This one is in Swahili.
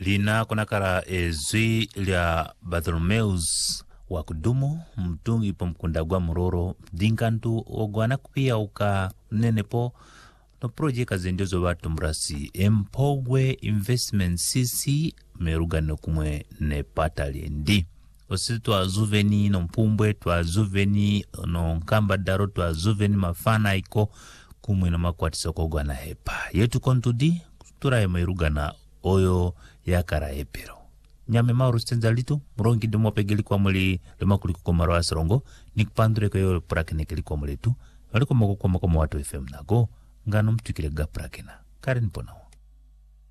lina kunakara ezwi lya Bartholomeus wa kudumu mtungi po mkundagwa muroro dinkantu ogwana kupia uka nenepo no project azendozo watu mrasi Empogwe Investment CC merugano kumwe ne pataliendi osi twazuveni no mpumbwe twazuveni no nkamba daro twazuveni mafana iko kumwe no makwatiso kogwana hepa yetu kontudi turaye merugana oyo yakara epero nyame mauru stenzalitu murongi demo pegeli kwa muli lema kuliko komaro asrongo nikpandure ko yo prakenekeli kwa muletu aliko moko kwa watu FM nago ngano mtukile gaprakena karen ponao